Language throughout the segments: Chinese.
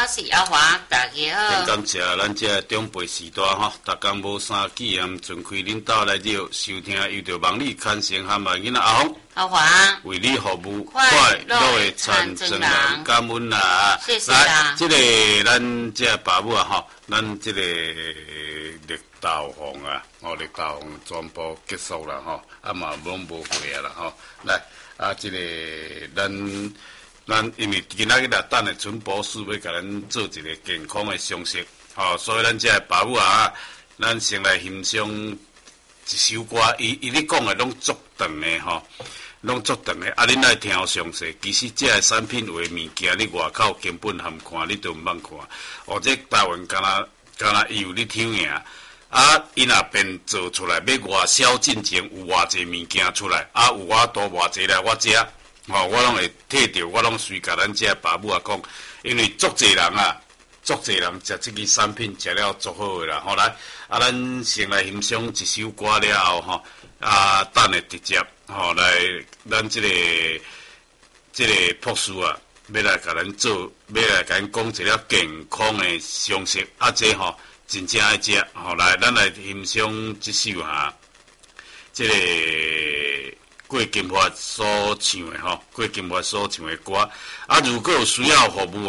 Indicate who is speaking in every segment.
Speaker 1: 我是阿华，大家好。
Speaker 2: 真感谢咱这长辈时代吼，逐工无三纪念，尽开领导来了收听，又着望你牵成和嘛囡仔阿红。
Speaker 1: 阿华
Speaker 2: 为你服务，
Speaker 1: 快乐的
Speaker 2: 参
Speaker 1: 参人，
Speaker 2: 感恩啦！
Speaker 1: 谢谢啦。
Speaker 2: 来，这个咱这爸母啊吼，咱这个绿豆红啊，绿豆红全部结束了吼，啊嘛拢无回啊啦吼。来，这个咱因为今仔日啦，等下陈博士要甲咱做一个健康的常识，吼，所以咱这爸母啊，咱先来欣赏一首歌，伊咧讲的拢足长的吼。拢足长的，恁来听详细。其实这产品为物件，你外口根本含看，你都毋捌看。或者台湾敢若伊有咧抽赢，伊若变做出来，要外销进前有偌济物件出来，有我多偌济来我食，我拢会摕着，我拢随甲咱这爸母讲，因为足济人食这个产品食了足好诶啦。后来咱先来欣赏一首歌了后吼，等下直接。来，咱这个博士啊，要来甲咱做，要来甲咱讲一个健康的常识，这吼真正爱食。来，咱来欣赏这首这个郭金发所唱的郭金发所唱的歌。如果有需要服务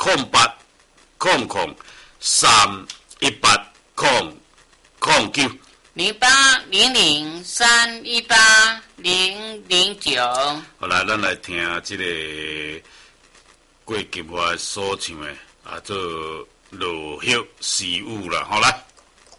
Speaker 2: 0800318009。
Speaker 1: 0800318009。
Speaker 2: 好来，咱来听这个郭金发所唱的做落叶时雨啦，好来。